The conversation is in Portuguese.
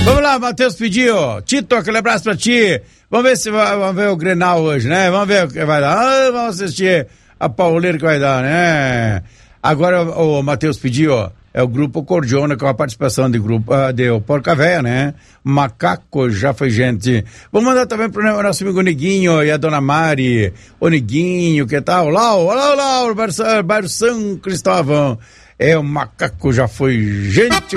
Vamos lá, Matheus pediu. Tito, aquele abraço pra ti. Vamos ver o Grenal hoje, né? Vamos ver o que vai dar. Vamos assistir a pauleira que vai dar, né? Agora o Matheus pediu, ó. É o Grupo Cordiona, com a participação de grupo de Porca Véia, né? Macaco já foi gente. Vou mandar também pro nosso amigo Niguinho e a dona Mari. O Niguinho, que tal? Olá, bairro São Cristóvão. É, o Macaco já foi gente